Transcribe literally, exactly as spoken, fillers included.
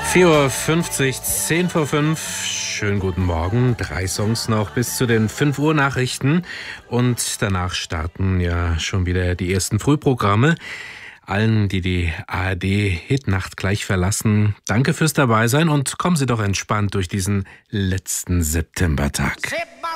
vier Uhr fünfzig, zehn vor fünf. Schönen guten Morgen. Drei Songs noch bis zu den fünf Uhr Nachrichten. Und danach starten ja schon wieder die ersten Frühprogramme. Allen, die die A R D-Hitnacht gleich verlassen, danke fürs Dabeisein und kommen Sie doch entspannt durch diesen letzten Septembertag. Sip my